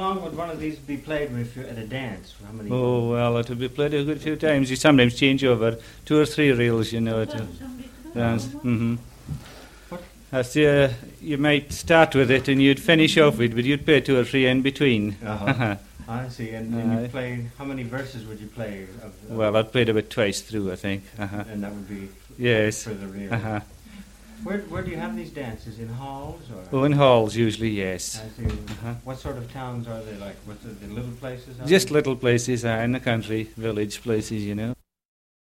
long would one of these be played if you're at a dance? How many? Oh, well, it will be played a good few times. You sometimes change over 2 or 3 reels, you know. To dance. Mm-hmm. As you might start with it and you'd finish off with it, but you'd play 2 or 3 in between. Uh-huh. I see. And you play, how many verses would you play? Well, I'd played about twice through, I think. And that would be yes. for the reel. Where do you have these dances? In halls? Oh, in halls usually, yes. I see. What sort of towns are they like? What the little places? Just little places in the country, village places, you know.